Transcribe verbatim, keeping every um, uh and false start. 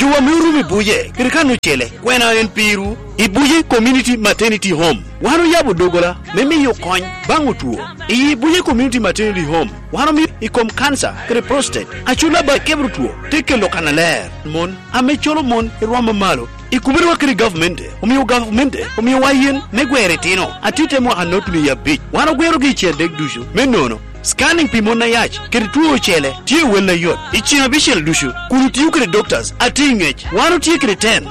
Chuwa miuru buye kirikano chele kwena en piru ibuye community maternity home wano yabo dogola meme yo kony bango tuo ibuye community maternity home wano mi ikom cancer kre prostate achula ba kebru tuo teke lokana ler mon ame cholo mon irwama malo ikubiri wakiri government umiyo government umiyo wayen megwere tino atite mo anotuni ya bitch wano gwero gi chedek dushu menono scanning pimona yach kiri tuo chele tie wela yot ichina bishel dushu kuru tiyo kiri doctors atingech wano tie kiri ten